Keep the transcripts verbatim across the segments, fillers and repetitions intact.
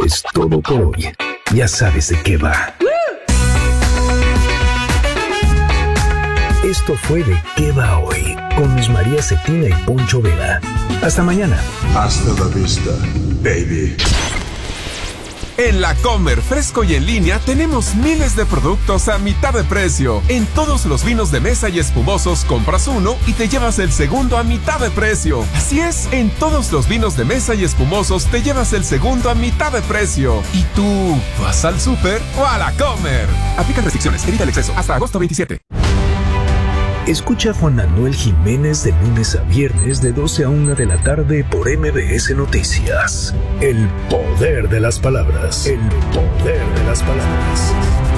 es todo por hoy. Ya sabes de qué va. Esto fue De Qué Va Hoy, con Luz María Cetina y Poncho Vela. Hasta mañana. Hasta la vista, baby. En La Comer, fresco y en línea, tenemos miles de productos a mitad de precio. En todos los vinos de mesa y espumosos, compras uno y te llevas el segundo a mitad de precio. Así es, en todos los vinos de mesa y espumosos te llevas el segundo a mitad de precio. ¿Y tú vas al súper o a La Comer? Aplican restricciones, evita el exceso. Hasta agosto veintisiete. Escucha a Juan Manuel Jiménez de lunes a viernes de doce a una de la tarde por M B S Noticias. El poder de las palabras. El poder de las palabras.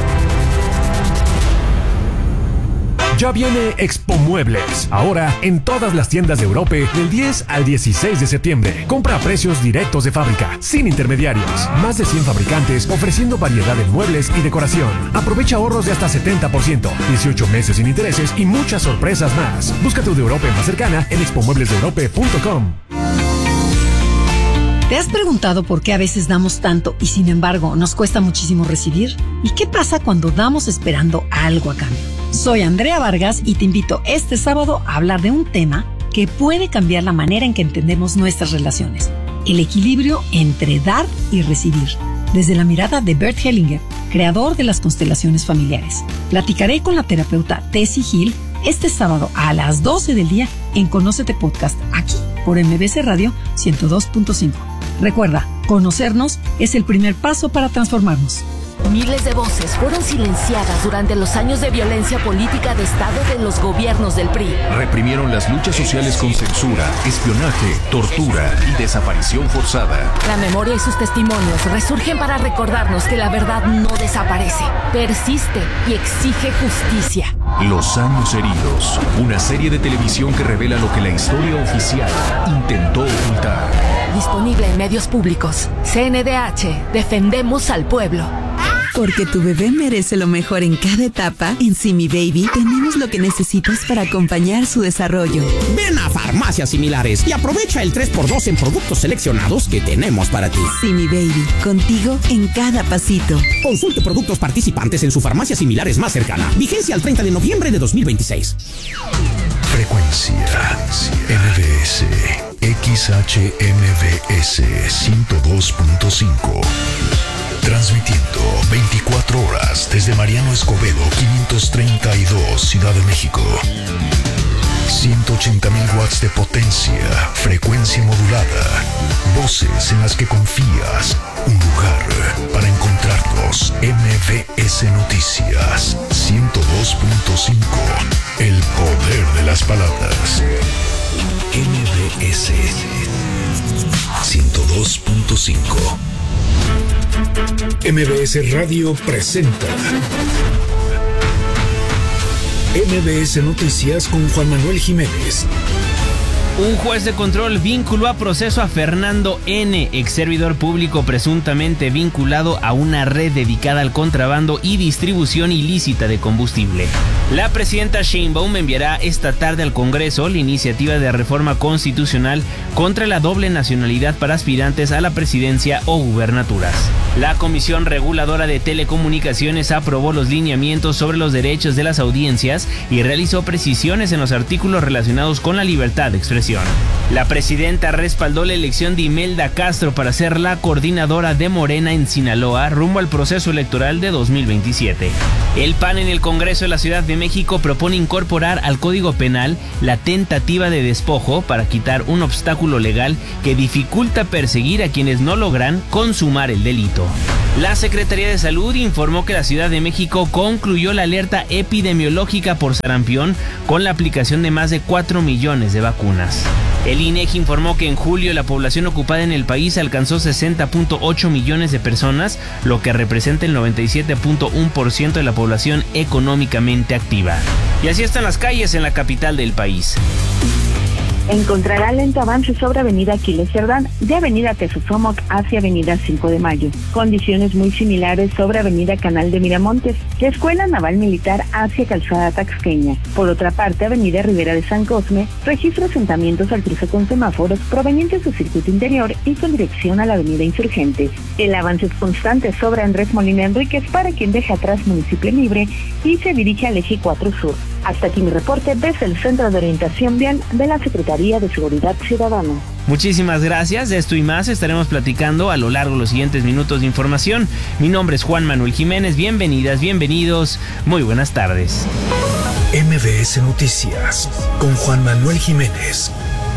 Ya viene Expo Muebles, ahora en todas las tiendas de Europa del diez al dieciséis de septiembre. Compra a precios directos de fábrica, sin intermediarios. Más de cien fabricantes ofreciendo variedad en muebles y decoración. Aprovecha ahorros de hasta setenta por ciento, dieciocho meses sin intereses y muchas sorpresas más. Busca tu de Europa más cercana en expo muebles de europa punto com. ¿Te has preguntado por qué a veces damos tanto y sin embargo nos cuesta muchísimo recibir? ¿Y qué pasa cuando damos esperando algo a cambio? Soy Andrea Vargas y te invito este sábado a hablar de un tema que puede cambiar la manera en que entendemos nuestras relaciones: el equilibrio entre dar y recibir, desde la mirada de Bert Hellinger, creador de las constelaciones familiares. Platicaré con la terapeuta Tessie Hill este sábado a las doce del día en Conócete Podcast, aquí por M B C Radio ciento dos punto cinco. Recuerda, conocernos es el primer paso para transformarnos. Miles de voces fueron silenciadas durante los años de violencia política de Estado de los gobiernos del P R I. Reprimieron las luchas sociales con censura, espionaje, tortura y desaparición forzada. La memoria y sus testimonios resurgen para recordarnos que la verdad no desaparece, persiste y exige justicia. Los años heridos, una serie de televisión que revela lo que la historia oficial intentó ocultar. Disponible en medios públicos. C N D H, defendemos al pueblo. Porque tu bebé merece lo mejor en cada etapa, en Simi Baby tenemos lo que necesitas para acompañar su desarrollo. Ven a Farmacias Similares y aprovecha el tres por dos en productos seleccionados que tenemos para ti. Simi Baby, contigo en cada pasito. Consulte productos participantes en su farmacia similares más cercana. Vigencia al treinta de noviembre de dos mil veintiséis. Frecuencia M B S X H M B S ciento dos punto cinco. Transmitiendo veinticuatro horas desde Mariano Escobedo quinientos treinta y dos, Ciudad de México. ciento ochenta mil watts de potencia, frecuencia modulada. Voces en las que confías. Un lugar para encontrarnos. M B S Noticias ciento dos punto cinco. El poder de las palabras. M B S ciento dos punto cinco. M B S Radio presenta M B S Noticias con Juan Manuel Jiménez. Un juez de control vinculó a proceso a Fernando N., ex servidor público presuntamente vinculado a una red dedicada al contrabando y distribución ilícita de combustible. La presidenta Sheinbaum enviará esta tarde al Congreso la iniciativa de reforma constitucional contra la doble nacionalidad para aspirantes a la presidencia o gubernaturas. La Comisión Reguladora de Telecomunicaciones aprobó los lineamientos sobre los derechos de las audiencias y realizó precisiones en los artículos relacionados con la libertad de expresión. La presidenta respaldó la elección de Imelda Castro para ser la coordinadora de Morena en Sinaloa rumbo al proceso electoral de dos mil veintisiete. El P A N en el Congreso de la Ciudad de México propone incorporar al Código Penal la tentativa de despojo para quitar un obstáculo legal que dificulta perseguir a quienes no logran consumar el delito. La Secretaría de Salud informó que la Ciudad de México concluyó la alerta epidemiológica por sarampión con la aplicación de más de cuatro millones de vacunas. El INEGI informó que en julio la población ocupada en el país alcanzó sesenta punto ocho millones de personas, lo que representa el noventa y siete punto uno por ciento de la población económicamente activa. Y así están las calles en la capital del país. Encontrará lento avance sobre Avenida Aquiles Cerdán de Avenida Tezosomoc hacia Avenida cinco de Mayo. Condiciones muy similares sobre Avenida Canal de Miramontes, de Escuela Naval Militar hacia Calzada Taxqueña. Por otra parte, Avenida Rivera de San Cosme registra asentamientos al cruce con semáforos provenientes del circuito interior y con dirección a la Avenida Insurgentes. El avance es constante sobre Andrés Molina Enríquez para quien deja atrás Municipio Libre y se dirige al Eje cuatro Sur. Hasta aquí mi reporte desde el Centro de Orientación Vial de la Secretaría de Seguridad Ciudadana. Muchísimas gracias. De esto y más estaremos platicando a lo largo de los siguientes minutos de información. Mi nombre es Juan Manuel Jiménez. Bienvenidas, bienvenidos. Muy buenas tardes. M V S Noticias con Juan Manuel Jiménez.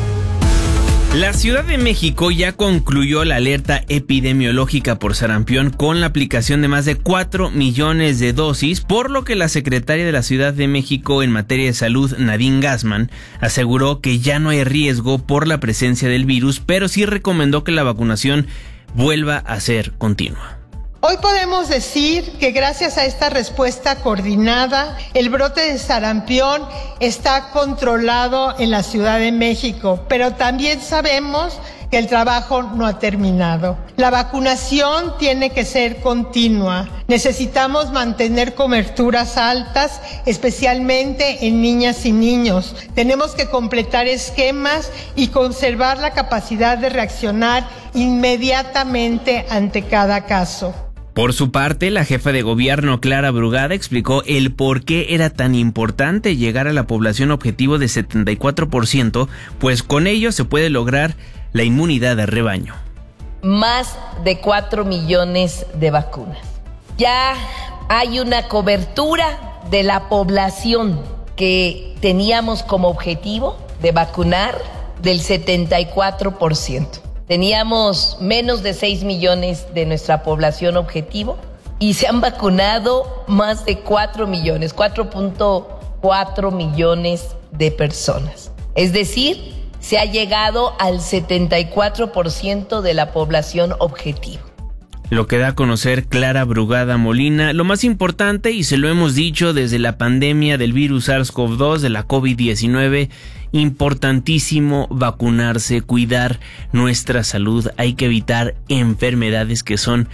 La Ciudad de México ya concluyó la alerta epidemiológica por sarampión con la aplicación de más de cuatro millones de dosis, por lo que la secretaria de la Ciudad de México en materia de salud, Nadine Gassman, aseguró que ya no hay riesgo por la presencia del virus, pero sí recomendó que la vacunación vuelva a ser continua. Hoy podemos decir que gracias a esta respuesta coordinada, el brote de sarampión está controlado en la Ciudad de México, pero también sabemos que el trabajo no ha terminado. La vacunación tiene que ser continua. Necesitamos mantener coberturas altas, especialmente en niñas y niños. Tenemos que completar esquemas y conservar la capacidad de reaccionar inmediatamente ante cada caso. Por su parte, la jefa de gobierno, Clara Brugada, explicó el por qué era tan importante llegar a la población objetivo de setenta y cuatro por ciento, pues con ello se puede lograr la inmunidad de rebaño. Más de cuatro millones de vacunas. Ya hay una cobertura de la población que teníamos como objetivo de vacunar del setenta y cuatro por ciento. Teníamos menos de seis millones de nuestra población objetivo y se han vacunado más de cuatro millones, cuatro punto cuatro millones de personas. Es decir, se ha llegado al setenta y cuatro por ciento de la población objetivo. Lo que da a conocer Clara Brugada Molina, lo más importante, y se lo hemos dicho desde la pandemia del virus SARS-CoV dos, de la COVID diecinueve, importantísimo vacunarse, cuidar nuestra salud. Hay que evitar enfermedades que son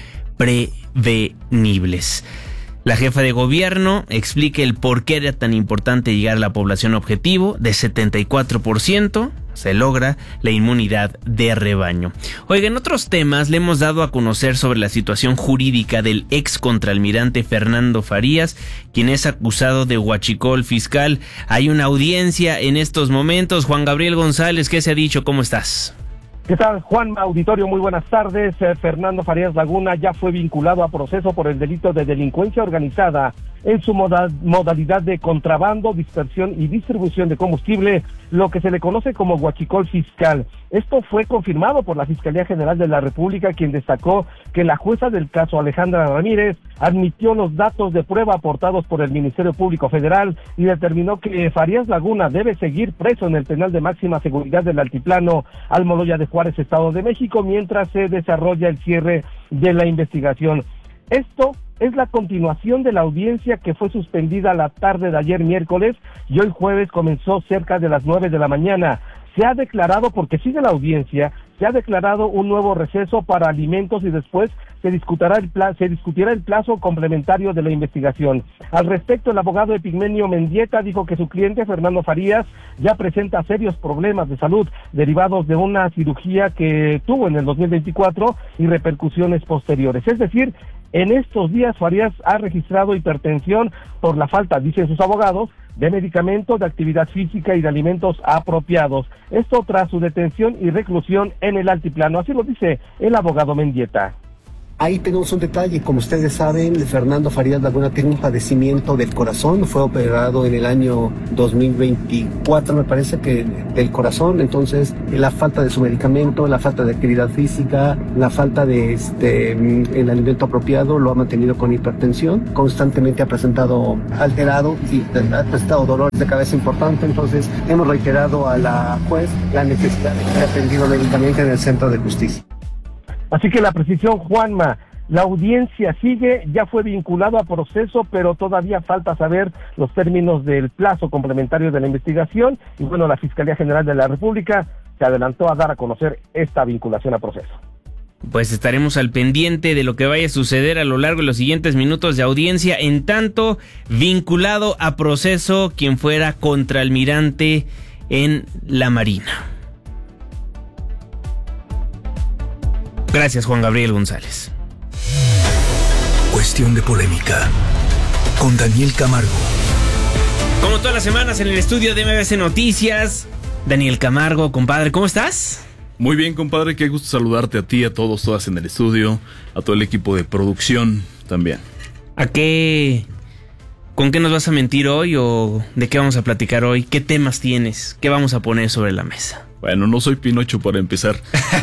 prevenibles. La jefa de gobierno explica el por qué era tan importante llegar a la población objetivo de setenta y cuatro por ciento. Se logra la inmunidad de rebaño. Oiga, en otros temas le hemos dado a conocer sobre la situación jurídica del ex contraalmirante Fernando Farías, quien es acusado de huachicol fiscal. Hay una audiencia en estos momentos. Juan Gabriel González, ¿qué se ha dicho? ¿Cómo estás? ¿Qué tal, Juan? Auditorio, muy buenas tardes. Eh, Fernando Farías Laguna ya fue vinculado a proceso por el delito de delincuencia organizada en su moda, modalidad de contrabando, dispersión y distribución de combustible, lo que se le conoce como huachicol fiscal. Esto fue confirmado por la Fiscalía General de la República, quien destacó que la jueza del caso, Alejandra Ramírez, admitió los datos de prueba aportados por el Ministerio Público Federal y determinó que Farías Laguna debe seguir preso en el penal de máxima seguridad del Altiplano Almoloya de Juárez, Estado de México, mientras se desarrolla el cierre de la investigación. Esto es la continuación de la audiencia que fue suspendida la tarde de ayer miércoles y hoy jueves comenzó cerca de las nueve de la mañana. Se ha declarado, porque sigue la audiencia, se ha declarado un nuevo receso para alimentos y después se discutirá el plazo, se discutirá el plazo complementario de la investigación. Al respecto, el abogado Epigmenio Mendieta dijo que su cliente Fernando Farías ya presenta serios problemas de salud derivados de una cirugía que tuvo en el dos mil veinticuatro y repercusiones posteriores. Es decir, en estos días Farías ha registrado hipertensión por la falta, dicen sus abogados, de medicamentos, de actividad física y de alimentos apropiados. Esto tras su detención y reclusión en el altiplano. Así lo dice el abogado Mendieta. Ahí tenemos un detalle, como ustedes saben, Fernando Farías Laguna tiene un padecimiento del corazón, fue operado en el año dos mil veinticuatro, me parece que del corazón, entonces la falta de su medicamento, la falta de actividad física, la falta de este el alimento apropiado lo ha mantenido con hipertensión, constantemente ha presentado alterado y ha presentado dolores de cabeza importante, entonces hemos reiterado a la juez la necesidad de que sea atendido médicamente en el Centro de Justicia. Así que la precisión, Juanma, La audiencia sigue, ya fue vinculado a proceso, pero todavía falta saber los términos del plazo complementario de la investigación, y bueno, la Fiscalía General de la República se adelantó a dar a conocer esta vinculación a proceso. Pues estaremos al pendiente de lo que vaya a suceder a lo largo de los siguientes minutos de audiencia. En tanto, vinculado a proceso quien fuera contraalmirante en la Marina. Gracias, Juan Gabriel González. Cuestión de polémica con Daniel Camargo. Como todas las semanas en el estudio de M B C Noticias, Daniel Camargo, compadre, ¿cómo estás? Muy bien, compadre, qué gusto saludarte a ti, a todos, todas en el estudio, a todo el equipo de producción también. ¿A qué? ¿Con qué nos vas a mentir hoy o de qué vamos a platicar hoy? ¿Qué temas tienes? ¿Qué vamos a poner sobre la mesa? Bueno, no soy Pinocho para empezar.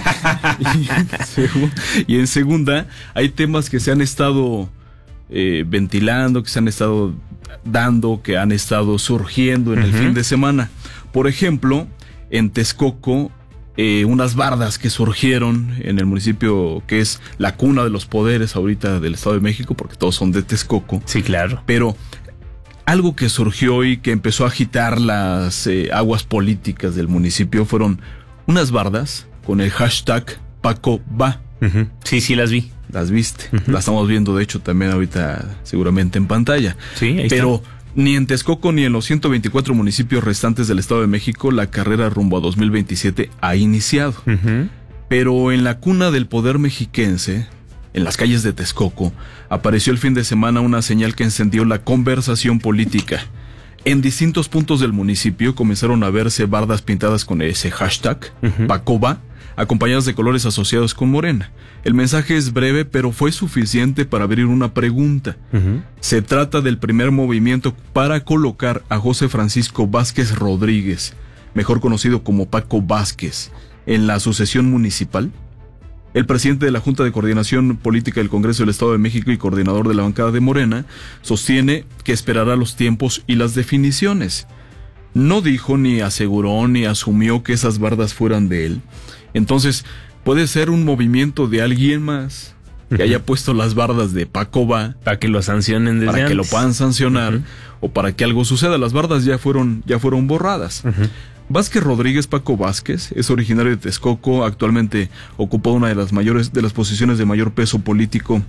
Y en segunda, hay temas que se han estado eh, ventilando, que se han estado dando, que han estado surgiendo en uh-huh. el fin de semana. Por ejemplo, en Texcoco, eh, unas bardas que surgieron en el municipio que es la cuna de los poderes ahorita del Estado de México, porque todos son de Texcoco. Sí, claro. Pero algo que surgió y que empezó a agitar las eh, aguas políticas del municipio fueron unas bardas con el hashtag Paco va. Uh-huh. Sí, sí, las vi. Las viste. Uh-huh. Las estamos viendo, de hecho, también ahorita seguramente en pantalla. Sí, ahí Pero está. Ni en Texcoco ni en los ciento veinticuatro municipios restantes del Estado de México la carrera rumbo a dos mil veintisiete ha iniciado. Uh-huh. Pero en la cuna del poder mexiquense, en las calles de Texcoco, apareció el fin de semana una señal que encendió la conversación política. En distintos puntos del municipio comenzaron a verse bardas pintadas con ese hashtag, uh-huh. Pacoba, acompañadas de colores asociados con Morena. El mensaje es breve, pero fue suficiente para abrir una pregunta. Uh-huh. Se trata del primer movimiento para colocar a José Francisco Vázquez Rodríguez, mejor conocido como Paco Vázquez, en la sucesión municipal. El presidente de la Junta de Coordinación Política del Congreso del Estado de México y coordinador de la bancada de Morena sostiene que esperará los tiempos y las definiciones. No dijo, ni aseguró, ni asumió que esas bardas fueran de él. Entonces, puede ser un movimiento de alguien más que uh-huh. haya puesto las bardas de Paco va. Para que lo sancionen desde Para antes. que lo puedan sancionar uh-huh. o para que algo suceda. Las bardas ya fueron, ya fueron borradas. Uh-huh. Vázquez Rodríguez, Paco Vázquez, es originario de Texcoco, actualmente ocupa una de las mayores, de las posiciones de mayor peso político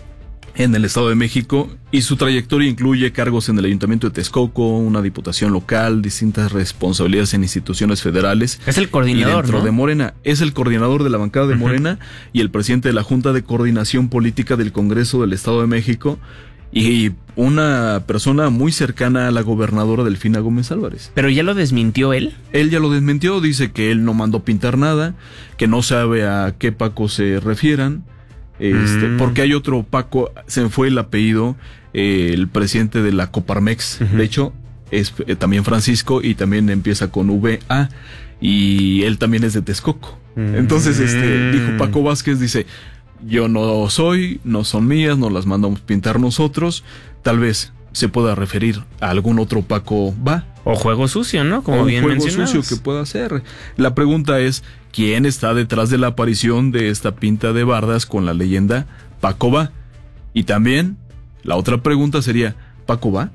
en el Estado de México, y su trayectoria incluye cargos en el Ayuntamiento de Texcoco, una diputación local, distintas responsabilidades en instituciones federales. Es el coordinador, y dentro ¿no? de Morena, es el coordinador de la bancada de uh-huh. Morena y el presidente de la Junta de Coordinación Política del Congreso del Estado de México, y una persona muy cercana a la gobernadora Delfina Gómez Álvarez. ¿Pero ya lo desmintió él? Él ya lo desmintió, dice que él no mandó pintar nada, que no sabe a qué Paco se refieran, este, mm. porque hay otro Paco, se me fue el apellido, eh, el presidente de la Coparmex, uh-huh. de hecho, es eh, también Francisco, y también empieza con V A, y él también es de Texcoco. Mm. Entonces, este, dijo Paco Vázquez, dice... Yo no soy, no son mías, no las mandamos pintar nosotros. Tal vez se pueda referir a algún otro Paco va. O juego sucio, ¿no? Como o bien juego mencionabas. sucio que pueda ser. La pregunta es, ¿quién está detrás de la aparición de esta pinta de bardas con la leyenda Paco va? Y también, la otra pregunta sería, ¿Paco va?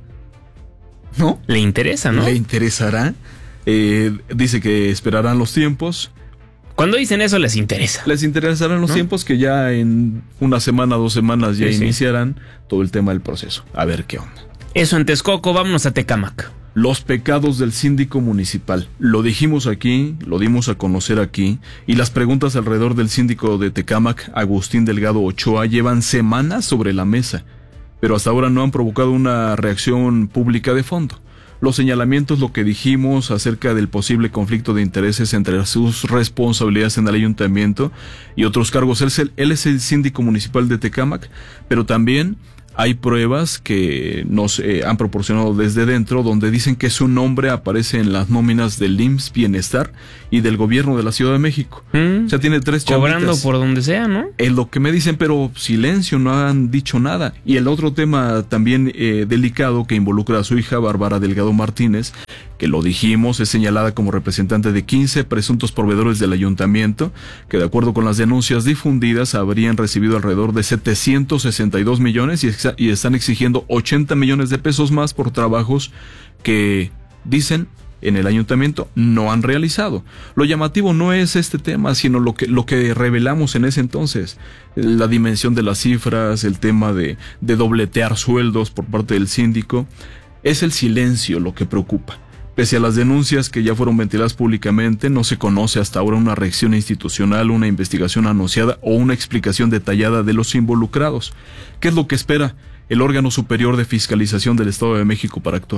¿No? Le interesa, ¿no? ¿Le interesará? Eh, dice que esperarán los tiempos. Cuando dicen eso les interesa. Les interesarán los ¿no? tiempos que ya en una semana, dos semanas ya sí, iniciarán sí. todo el tema del proceso. A ver qué onda. Eso en Texcoco, vámonos a Tecámac. Los pecados del síndico municipal. Lo dijimos aquí, lo dimos a conocer aquí, y las preguntas alrededor del síndico de Tecámac, Agustín Delgado Ochoa, llevan semanas sobre la mesa, pero hasta ahora no han provocado una reacción pública de fondo. Los señalamientos, lo que dijimos acerca del posible conflicto de intereses entre sus responsabilidades en el ayuntamiento y otros cargos. Él es el, él es el síndico municipal de Tecámac, pero también hay pruebas que nos eh, han proporcionado desde dentro, donde dicen que su nombre aparece en las nóminas del I M S S Bienestar y del gobierno de la Ciudad de México. Mm, o sea, tiene tres chavitas. Cobrando por donde sea, ¿no? Es lo que me dicen, pero silencio, no han dicho nada. Y el otro tema también eh, delicado que involucra a su hija, Bárbara Delgado Martínez, que lo dijimos, es señalada como representante de quince presuntos proveedores del ayuntamiento, que de acuerdo con las denuncias difundidas habrían recibido alrededor de setecientos sesenta y dos millones y, exa- y están exigiendo ochenta millones de pesos más por trabajos que dicen en el ayuntamiento no han realizado. Lo llamativo no es este tema, sino lo que, lo que revelamos en ese entonces, la dimensión de las cifras, el tema de, de dobletear sueldos por parte del síndico. Es el silencio lo que preocupa. Pese a las denuncias que ya fueron ventiladas públicamente, no se conoce hasta ahora una reacción institucional, una investigación anunciada o una explicación detallada de los involucrados. ¿Qué es lo que espera el órgano superior de fiscalización del Estado de México para actuar?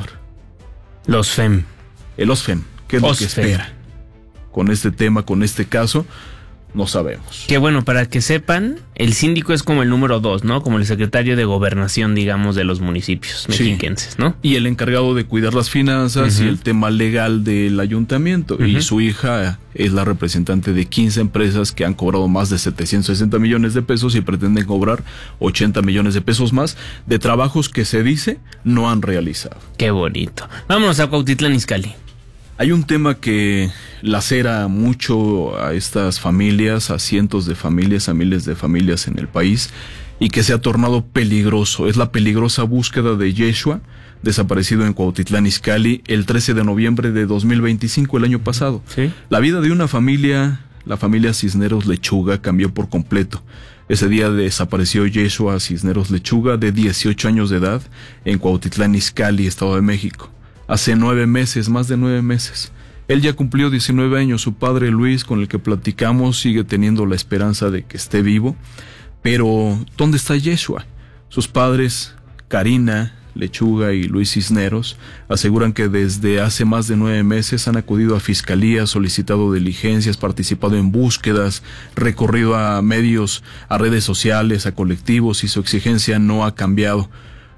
Los F E M. El OSFEM. ¿Qué es lo que OSFEM. espera con este tema, con este caso? No sabemos. Que bueno, para que sepan, el síndico es como el número dos, ¿no? Como el secretario de gobernación, digamos, de los municipios mexiquenses, sí. ¿no? Y el encargado de cuidar las finanzas, uh-huh, y el tema legal del ayuntamiento. Uh-huh. Y su hija es la representante de quince empresas que han cobrado más de setecientos sesenta millones de pesos y pretenden cobrar ochenta millones de pesos más de trabajos que se dice no han realizado. Qué bonito. Vámonos a Cuautitlán Izcalli. Hay un tema que lacera mucho a estas familias, a cientos de familias, a miles de familias en el país, y que se ha tornado peligroso. Es la peligrosa búsqueda de Yeshua, desaparecido en Cuautitlán Izcalli el trece de noviembre de dos mil veinticinco, el año pasado. ¿Sí? La vida de una familia, la familia Cisneros Lechuga, cambió por completo. Ese día desapareció Yeshua Cisneros Lechuga, de dieciocho años de edad, en Cuautitlán Izcalli, Estado de México. Hace nueve meses, más de nueve meses. Él ya cumplió diecinueve años. Su padre Luis, con el que platicamos, sigue teniendo la esperanza de que esté vivo. Pero, ¿dónde está Yeshua? Sus padres, Karina Lechuga y Luis Cisneros, aseguran que desde hace más de nueve meses han acudido a fiscalía, solicitado diligencias, participado en búsquedas, recorrido a medios, a redes sociales, a colectivos, y su exigencia no ha cambiado.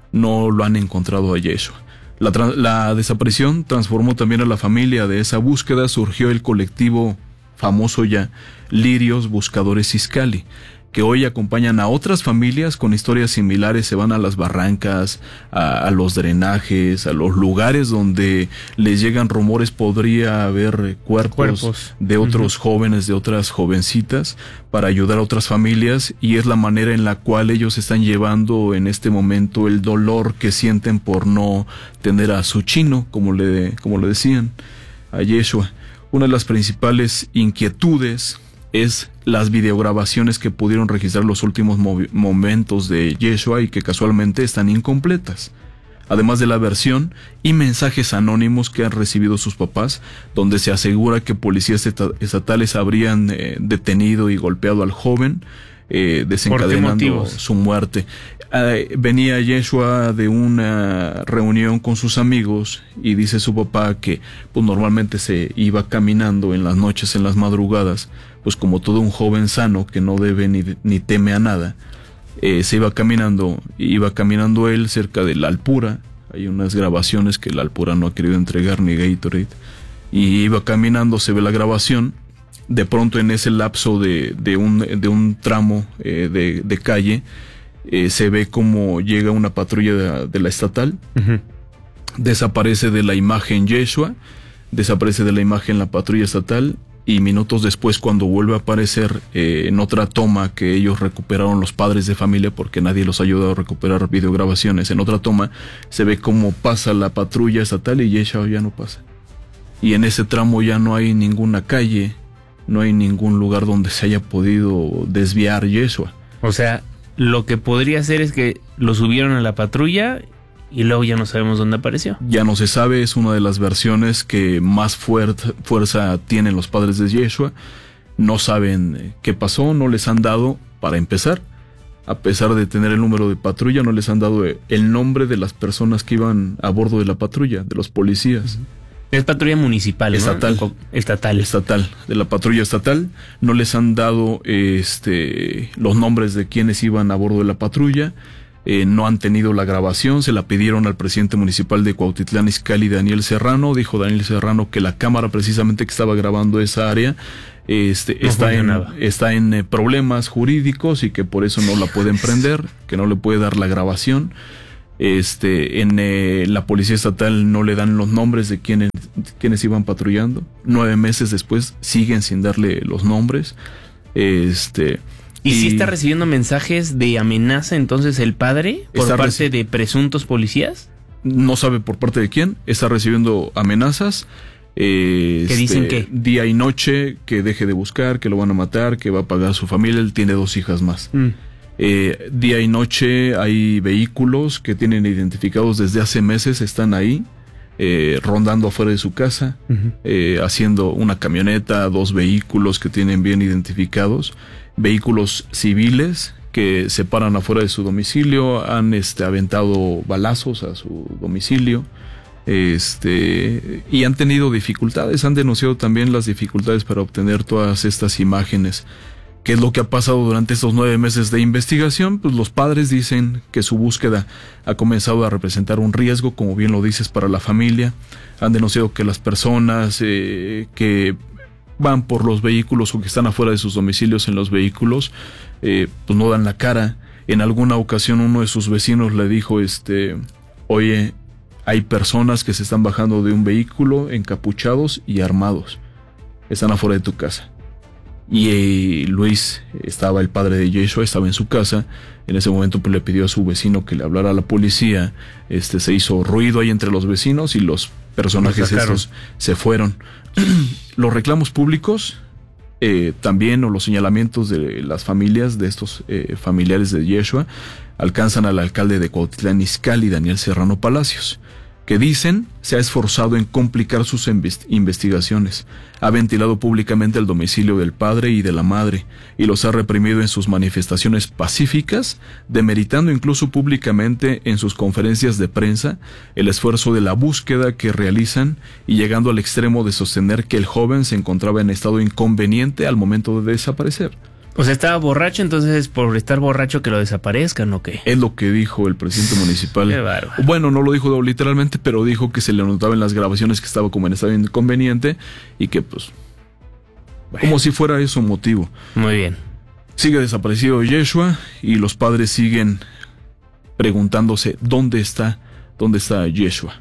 No lo han encontrado a Yeshua. La, tra- la desaparición transformó también a la familia. De esa búsqueda surgió el colectivo famoso ya, Lirios Buscadores Izcalli, que hoy acompañan a otras familias con historias similares. Se van a las barrancas, a, a los drenajes, a los lugares donde les llegan rumores podría haber cuerpos, cuerpos. de otros uh-huh. jóvenes, de otras jovencitas, para ayudar a otras familias, y es la manera en la cual ellos están llevando en este momento el dolor que sienten por no tener a su chino, como le, como le decían, a Yeshua. Una de las principales inquietudes es las videograbaciones que pudieron registrar los últimos movi- momentos de Yeshua y que casualmente están incompletas. Además de la versión y mensajes anónimos que han recibido sus papás, donde se asegura que policías eta- estatales habrían eh, detenido y golpeado al joven, eh, desencadenando su muerte. Eh, venía Yeshua de una reunión con sus amigos y dice su papá que pues normalmente se iba caminando en las noches, en las madrugadas, pues como todo un joven sano que no debe ni, ni teme a nada, eh, se iba caminando, iba caminando él cerca de la Alpura. Hay unas grabaciones que la Alpura no ha querido entregar, ni Gatorade, y iba caminando, se ve la grabación. De pronto, en ese lapso de, de, un, de un tramo eh, de, de calle, eh, se ve como llega una patrulla de, de la estatal, uh-huh. desaparece de la imagen Yeshua, desaparece de la imagen la patrulla estatal, y minutos después, cuando vuelve a aparecer eh, en otra toma que ellos recuperaron los padres de familia, porque nadie los ha ayudado a recuperar videograbaciones, en otra toma se ve cómo pasa la patrulla estatal y Yeshua ya no pasa. Y en ese tramo ya no hay ninguna calle, no hay ningún lugar donde se haya podido desviar Yeshua. O sea, lo que podría ser es que lo subieron a la patrulla y luego ya no sabemos dónde apareció. Ya no se sabe, es una de las versiones que más fuer- fuerza tienen los padres de Yeshua. No saben qué pasó, no les han dado, para empezar, a pesar de tener el número de patrulla, no les han dado el nombre de las personas que iban a bordo de la patrulla, de los policías. Uh-huh. Es patrulla municipal, estatal, ¿no? Estatal. Estatal, de la patrulla estatal. No les han dado este los nombres de quienes iban a bordo de la patrulla. Eh, no han tenido la grabación. Se la pidieron al presidente municipal de Cuautitlán Izcalli, Daniel Serrano. Dijo Daniel Serrano que la cámara precisamente que estaba grabando esa área este, no está, en, está en eh, problemas jurídicos y que por eso no la pueden prender, que no le puede dar la grabación. Este, en eh, la policía estatal no le dan los nombres de quienes, quienes iban patrullando. Nueve meses después siguen sin darle los nombres. Este, ¿Y, y si está recibiendo mensajes de amenaza entonces el padre por parte de presuntos policías? No sabe por parte de quién. Está recibiendo amenazas. Eh, ¿Qué este, dicen qué? Día y noche, que deje de buscar, que lo van a matar, que va a pagar a su familia. Él tiene dos hijas más. Mm. Eh, día y noche hay vehículos que tienen identificados desde hace meses, están ahí, eh, rondando afuera de su casa, uh-huh. eh, haciendo una camioneta, dos vehículos que tienen bien identificados, vehículos civiles que se paran afuera de su domicilio, han este, aventado balazos a su domicilio, este, y han tenido dificultades, han denunciado también las dificultades para obtener todas estas imágenes. ¿Qué es lo que ha pasado durante estos nueve meses de investigación? Pues los padres dicen que su búsqueda ha comenzado a representar un riesgo, como bien lo dices, para la familia. Han denunciado que las personas eh, que van por los vehículos o que están afuera de sus domicilios en los vehículos, eh, pues no dan la cara. En alguna ocasión uno de sus vecinos le dijo, este, oye, hay personas que se están bajando de un vehículo encapuchados y armados. Están afuera de tu casa. Y eh, Luis, estaba el padre de Yeshua, estaba en su casa. En ese momento pues, le pidió a su vecino que le hablara a la policía. Este, se hizo ruido ahí entre los vecinos y los personajes estos se fueron. Los reclamos públicos eh, también, o los señalamientos de las familias de estos eh, familiares de Yeshua, alcanzan al alcalde de Cuautitlán Izcalli, Daniel Serrano Palacios, que dicen se ha esforzado en complicar sus investigaciones, ha ventilado públicamente el domicilio del padre y de la madre, y los ha reprimido en sus manifestaciones pacíficas, demeritando incluso públicamente en sus conferencias de prensa el esfuerzo de la búsqueda que realizan, y llegando al extremo de sostener que el joven se encontraba en estado inconveniente al momento de desaparecer. O sea, estaba borracho, entonces por estar borracho que lo desaparezcan, ¿o qué? Es lo que dijo el presidente municipal. Qué bárbaro. Bueno, no lo dijo literalmente, pero dijo que se le notaba en las grabaciones que estaba como en estado inconveniente y que pues... Bueno. Como si fuera eso motivo. Muy bien. Sigue desaparecido Yeshua y los padres siguen preguntándose dónde está, dónde está Yeshua.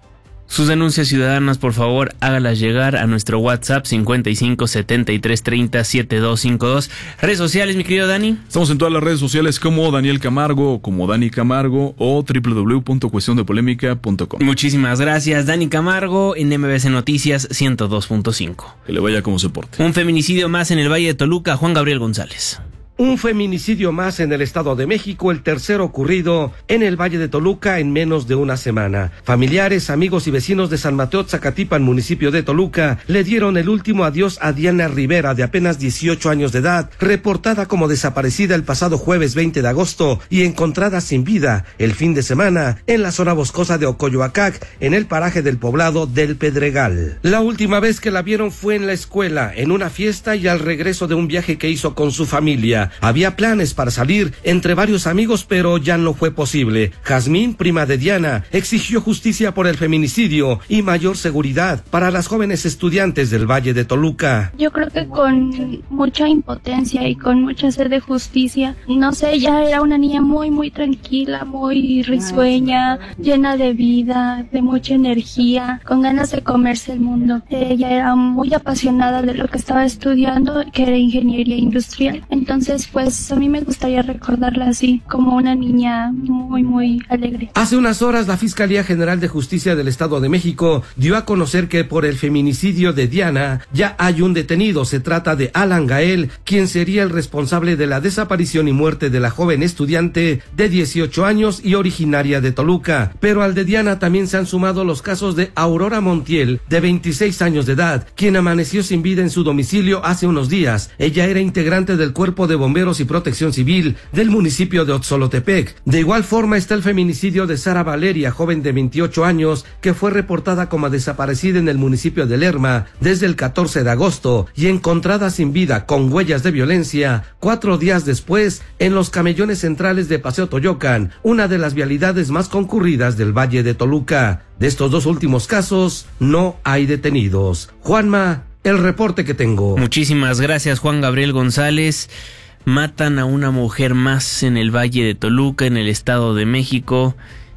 Sus denuncias ciudadanas, por favor, hágalas llegar a nuestro WhatsApp cincuenta y cinco, setenta y tres, treinta, setenta y dos cincuenta y dos. Redes sociales, mi querido Dani. Estamos en todas las redes sociales como Daniel Camargo, como Dani Camargo o doble u doble u doble u punto cuestión de polémica punto com. Muchísimas gracias, Dani Camargo, en M B C Noticias ciento dos punto cinco. Que le vaya como se porte. Un feminicidio más en el Valle de Toluca, Juan Gabriel González. Un feminicidio más en el Estado de México, el tercero ocurrido en el Valle de Toluca en menos de una semana. Familiares, amigos y vecinos de San Mateo Tzacatipan, municipio de Toluca, le dieron el último adiós a Diana Rivera, de apenas dieciocho años de edad, reportada como desaparecida el pasado jueves veinte de agosto y encontrada sin vida el fin de semana en la zona boscosa de Ocoyoacac, en el paraje del poblado del Pedregal. La última vez que la vieron fue en la escuela, en una fiesta y al regreso de un viaje que hizo con su familia. Había planes para salir entre varios amigos, pero ya no fue posible. Jazmín, prima de Diana, exigió justicia por el feminicidio y mayor seguridad para las jóvenes estudiantes del Valle de Toluca. Yo creo que con mucha impotencia y con mucha sed de justicia, no sé, ella era una niña muy, muy tranquila, muy risueña, llena de vida, de mucha energía, con ganas de comerse el mundo. Ella era muy apasionada de lo que estaba estudiando, que era ingeniería industrial. Entonces, pues a mí me gustaría recordarla así, como una niña muy, muy alegre. Hace unas horas la Fiscalía General de Justicia del Estado de México dio a conocer que por el feminicidio de Diana ya hay un detenido. Se trata de Alan Gael, quien sería el responsable de la desaparición y muerte de la joven estudiante de dieciocho años y originaria de Toluca. Pero al de Diana también se han sumado los casos de Aurora Montiel, de veintiséis años de edad, quien amaneció sin vida en su domicilio hace unos días. Ella era integrante del Cuerpo de Bomberos y Protección Civil del municipio de Otzolotepec. De igual forma está el feminicidio de Sara Valeria, joven de veintiocho años, que fue reportada como desaparecida en el municipio de Lerma desde el catorce de agosto y encontrada sin vida con huellas de violencia cuatro días después en los camellones centrales de Paseo Toyocan, una de las vialidades más concurridas del Valle de Toluca. De estos dos últimos casos no hay detenidos. Juanma, el reporte que tengo. Muchísimas gracias, Juan Gabriel González. Matan a una mujer más en el Valle de Toluca, en el Estado de México.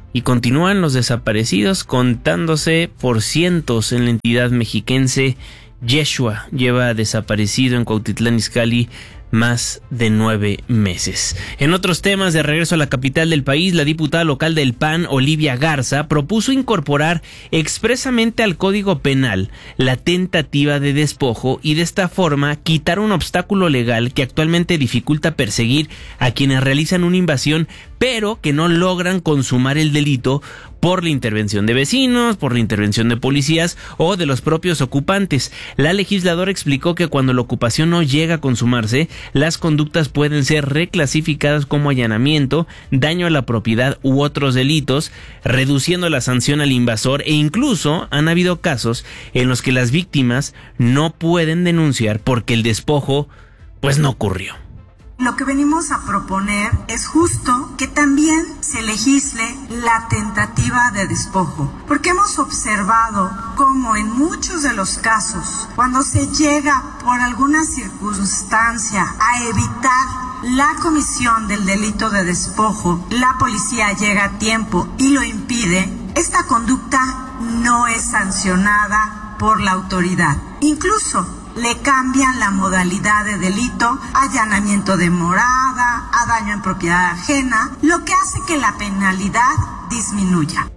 y continúan los desaparecidos, contándose por cientos en la entidad mexiquense. Yeshua lleva desaparecido en Cuautitlán Izcalli más de nueve meses. En otros temas, de regreso a la capital del país, la diputada local del P A N, Olivia Garza, propuso incorporar expresamente al Código Penal la tentativa de despojo y de esta forma quitar un obstáculo legal que actualmente dificulta perseguir a quienes realizan una invasión pero que no logran consumar el delito por la intervención de vecinos, por la intervención de policías o de los propios ocupantes. La legisladora explicó que cuando la ocupación no llega a consumarse, las conductas pueden ser reclasificadas como allanamiento, daño a la propiedad u otros delitos, reduciendo la sanción al invasor, e incluso han habido casos en los que las víctimas no pueden denunciar porque el despojo pues no ocurrió. Lo que venimos a proponer es justo que también se legisle la tentativa de despojo, porque hemos observado cómo en muchos de los casos, cuando se llega por alguna circunstancia a evitar la comisión del delito de despojo, la policía llega a tiempo y lo impide, esta conducta no es sancionada por la autoridad. Incluso le cambian la modalidad de delito, allanamiento de morada, a daño en propiedad ajena, lo que hace que la penalidad disminuya.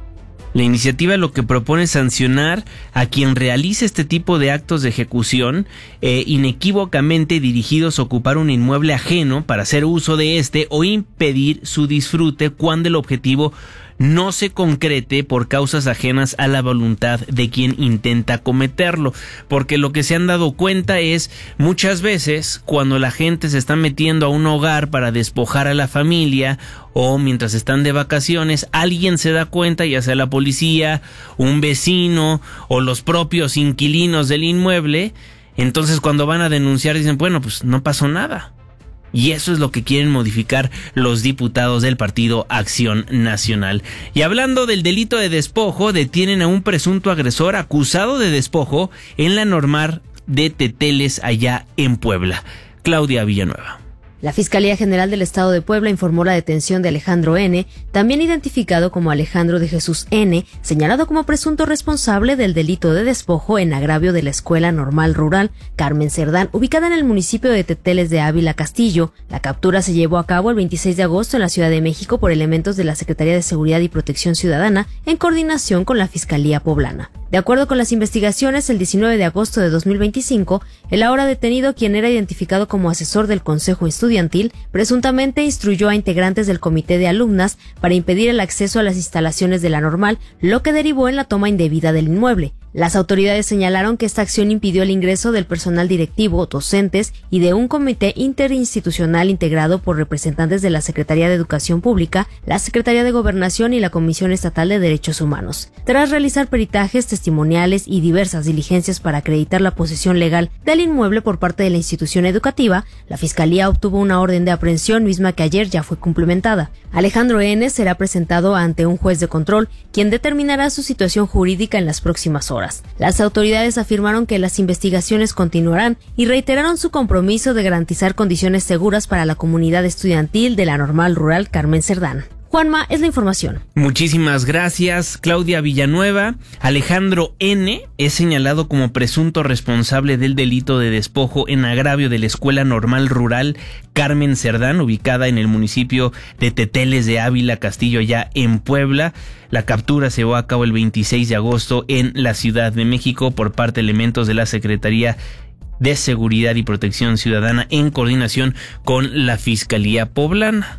La iniciativa lo que propone es sancionar a quien realice este tipo de actos de ejecución eh, inequívocamente dirigidos a ocupar un inmueble ajeno para hacer uso de este o impedir su disfrute cuando el objetivo no se concrete por causas ajenas a la voluntad de quien intenta cometerlo, porque lo que se han dado cuenta es muchas veces cuando la gente se está metiendo a un hogar para despojar a la familia o mientras están de vacaciones, alguien se da cuenta, ya sea la policía, un vecino o los propios inquilinos del inmueble. Entonces cuando van a denunciar dicen, bueno, pues no pasó nada. Y eso es lo que quieren modificar los diputados del Partido Acción Nacional. Y hablando del delito de despojo, detienen a un presunto agresor acusado de despojo en la normal de Teteles allá en Puebla. Claudia Villanueva. La Fiscalía General del Estado de Puebla informó la detención de Alejandro N., también identificado como Alejandro de Jesús N., señalado como presunto responsable del delito de despojo en agravio de la Escuela Normal Rural Carmen Cerdán, ubicada en el municipio de Teteles de Ávila Castillo. La captura se llevó a cabo el veintiséis de agosto en la Ciudad de México por elementos de la Secretaría de Seguridad y Protección Ciudadana en coordinación con la Fiscalía Poblana. De acuerdo con las investigaciones, el diecinueve de agosto de dos mil veinticinco, el ahora detenido, quien era identificado como asesor del Consejo Estudiantil, presuntamente instruyó a integrantes del comité de alumnas para impedir el acceso a las instalaciones de la normal, lo que derivó en la toma indebida del inmueble. Las autoridades señalaron que esta acción impidió el ingreso del personal directivo, docentes y de un comité interinstitucional integrado por representantes de la Secretaría de Educación Pública, la Secretaría de Gobernación y la Comisión Estatal de Derechos Humanos. Tras realizar peritajes, testimoniales y diversas diligencias para acreditar la posesión legal del inmueble por parte de la institución educativa, la Fiscalía obtuvo una orden de aprehensión misma que ayer ya fue cumplimentada. Alejandro N. será presentado ante un juez de control, quien determinará su situación jurídica en las próximas horas. Las autoridades afirmaron que las investigaciones continuarán y reiteraron su compromiso de garantizar condiciones seguras para la comunidad estudiantil de la Normal Rural Carmen Cerdán. Juanma, es la información. Muchísimas gracias, Claudia Villanueva. Alejandro N. es señalado como presunto responsable del delito de despojo en agravio de la Escuela Normal Rural Carmen Cerdán, ubicada en el municipio de Teteles de Ávila Castillo, allá en Puebla. La captura se llevó a cabo el veintiséis de agosto en la Ciudad de México por parte de elementos de la Secretaría de Seguridad y Protección Ciudadana en coordinación con la Fiscalía Poblana.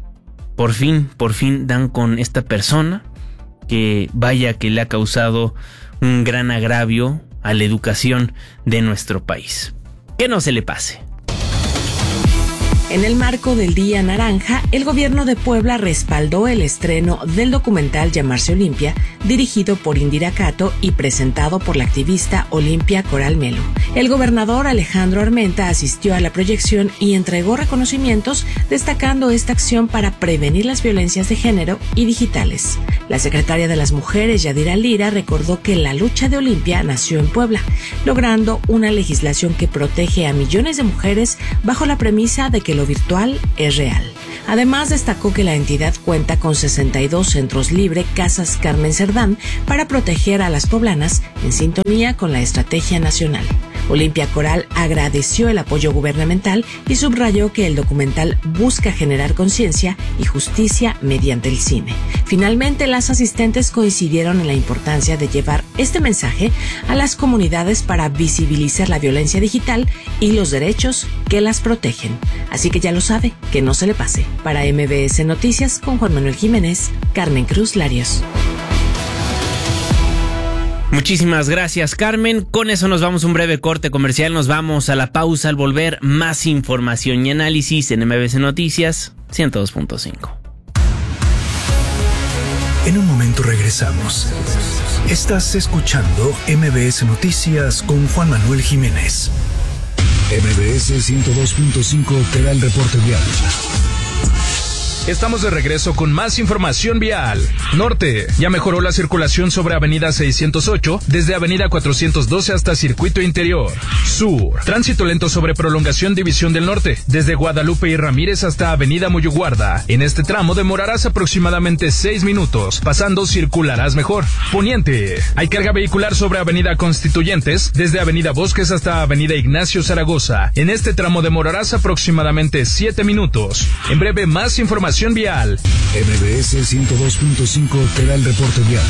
Por fin, por fin dan con esta persona que vaya que le ha causado un gran agravio a la educación de nuestro país. Que no se le pase. En el marco del Día Naranja, el gobierno de Puebla respaldó el estreno del documental Llamarse Olimpia, dirigido por Indira Cato y presentado por la activista Olimpia Coral Melo. El gobernador Alejandro Armenta asistió a la proyección y entregó reconocimientos, destacando esta acción para prevenir las violencias de género y digitales. La secretaria de las Mujeres, Yadira Lira, recordó que la lucha de Olimpia nació en Puebla, logrando una legislación que protege a millones de mujeres bajo la premisa de que lo virtual es real. Además, destacó que la entidad cuenta con sesenta y dos centros libre Casas Carmen Cerdán para proteger a las poblanas en sintonía con la estrategia nacional. Olimpia Coral agradeció el apoyo gubernamental y subrayó que el documental busca generar conciencia y justicia mediante el cine. Finalmente, las asistentes coincidieron en la importancia de llevar este mensaje a las comunidades para visibilizar la violencia digital y los derechos que las protegen. Así que ya lo sabe, que no se le pase. Para M B S Noticias, con Juan Manuel Jiménez, Carmen Cruz Larios. Muchísimas gracias, Carmen. Con eso nos vamos a un breve corte comercial. Nos vamos a la pausa. Al volver, más información y análisis en M B S Noticias ciento dos punto cinco. En un momento regresamos. Estás escuchando M B S Noticias con Juan Manuel Jiménez. M B S ciento dos punto cinco te da el reporte vial. Estamos de regreso con más información vial. Norte, ya mejoró la circulación sobre Avenida seiscientos ocho, desde Avenida cuatrocientos doce hasta Circuito Interior. Sur, tránsito lento sobre Prolongación División del Norte, desde Guadalupe y Ramírez hasta Avenida Muyuguarda. En este tramo demorarás aproximadamente seis minutos. Pasando, circularás mejor. Poniente, hay carga vehicular sobre Avenida Constituyentes, desde Avenida Bosques hasta Avenida Ignacio Zaragoza. En este tramo demorarás aproximadamente siete minutos. En breve, más información vial. M B S ciento dos punto cinco te da el reporte vial.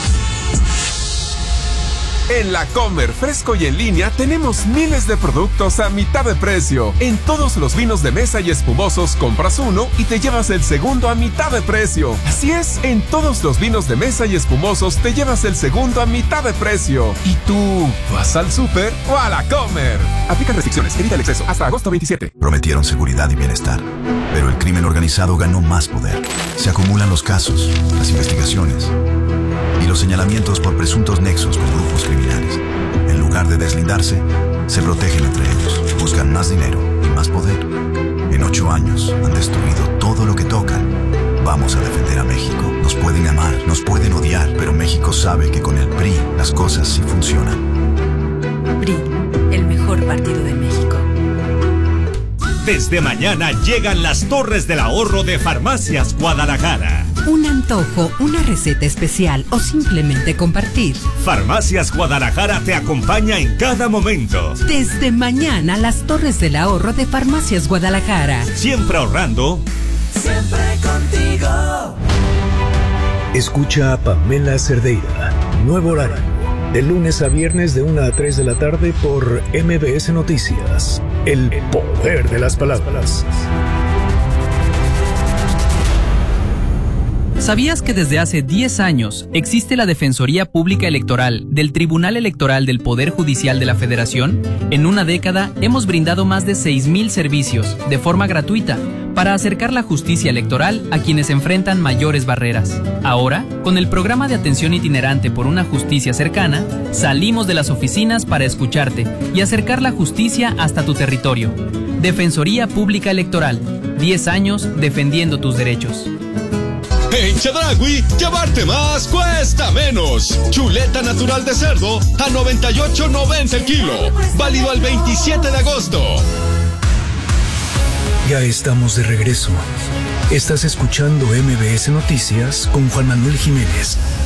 En La Comer, fresco y en línea, tenemos miles de productos a mitad de precio. En todos los vinos de mesa y espumosos, compras uno y te llevas el segundo a mitad de precio. Así es, en todos los vinos de mesa y espumosos te llevas el segundo a mitad de precio. ¿Y tú vas al súper o a La Comer? Aplican restricciones, evita el exceso, hasta agosto veintisiete. Prometieron seguridad y bienestar, pero el crimen organizado ganó más poder. Se acumulan los casos, las investigaciones y los señalamientos por presuntos nexos con grupos criminales. En lugar de deslindarse, se protegen entre ellos, buscan más dinero y más poder. En ocho años han destruido todo lo que tocan. Vamos a defender a México. Nos pueden amar, nos pueden odiar, pero México sabe que con el P R I las cosas sí funcionan. P R I, el mejor partido de México. Desde mañana llegan las Torres del Ahorro de Farmacias Guadalajara. Un antojo, una receta especial o simplemente compartir. Farmacias Guadalajara te acompaña en cada momento. Desde mañana, las Torres del Ahorro de Farmacias Guadalajara. Siempre ahorrando. Siempre contigo. Escucha a Pamela Cerdeira. Nuevo horario. De lunes a viernes de una a tres de la tarde por M B S Noticias. El poder de las palabras. ¿Sabías que desde hace diez años existe la Defensoría Pública Electoral del Tribunal Electoral del Poder Judicial de la Federación? En una década hemos brindado más de seis mil servicios de forma gratuita para acercar la justicia electoral a quienes enfrentan mayores barreras. Ahora, con el programa de atención itinerante por una justicia cercana, salimos de las oficinas para escucharte y acercar la justicia hasta tu territorio. Defensoría Pública Electoral, diez años defendiendo tus derechos. En Chedraui, llevarte más cuesta menos. Chuleta natural de cerdo a noventa y ocho noventa el kilo. Válido al veintisiete de agosto. Ya estamos de regreso. Estás escuchando M B S Noticias con Juan Manuel Jiménez.